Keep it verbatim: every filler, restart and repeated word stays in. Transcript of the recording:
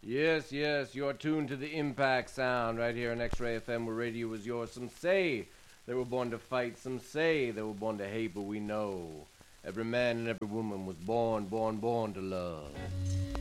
Yes, yes, you're tuned to the impact sound right here on X-Ray F M where radio is yours. Some say they were born to fight, some say they were born to hate, but we know every man and every woman was born, born, born to love.